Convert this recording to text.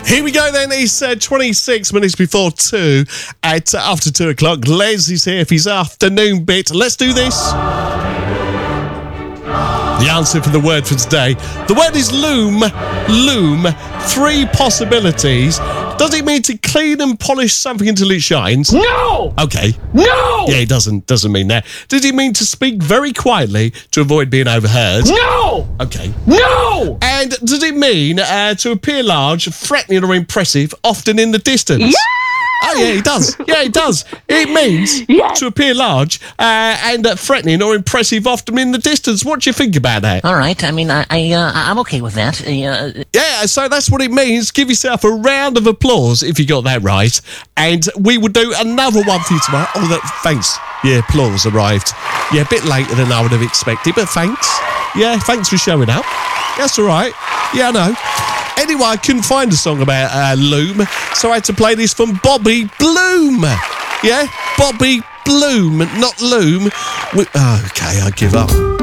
Here we go then. It's 26 minutes before 2 at after 2 o'clock. Les is here for his afternoon bit. Let's do this. The answer for the word for today. The word is loom. Loom. 3 possibilities. Does it mean to clean and polish something until it shines? No! Okay. No! Yeah, it doesn't mean that. Does it mean to speak very quietly to avoid being overheard? No! Okay. No! And does it mean to appear large, threatening or impressive, often in the distance? Yeah! Oh, yeah, it does. Yeah, it does. It means to appear large and threatening or impressive, often in the distance. What do you think about that? All right. I mean, I'm okay with that. Yeah, so that's what it means. Give yourself a round of applause if you got that right. And we will do another one for you tomorrow. Oh, thanks. Yeah, applause arrived. Yeah, a bit later than I would have expected, but thanks. Yeah, thanks for showing up. That's all right. Yeah, I know. Anyway, I couldn't find a song about loom, so I had to play this from Bobby Bloom. Yeah, Bobby Bloom, not loom. Okay, I give up.